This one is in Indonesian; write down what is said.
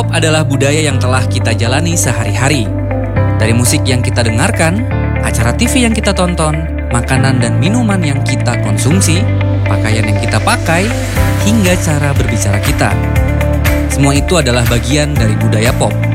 Pop adalah budaya yang telah kita jalani sehari-hari. Dari musik yang kita dengarkan, acara TV yang kita tonton, makanan dan minuman yang kita konsumsi, pakaian yang kita pakai, hingga cara berbicara kita. Semua itu adalah bagian dari budaya pop.